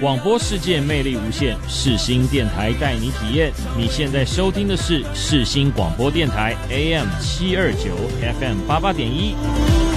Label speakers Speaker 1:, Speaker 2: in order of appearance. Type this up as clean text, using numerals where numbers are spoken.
Speaker 1: 广播世界魅力无限，世新电台带你体验。你现在收听的是世新广播电台 AM 729 FM 88.1。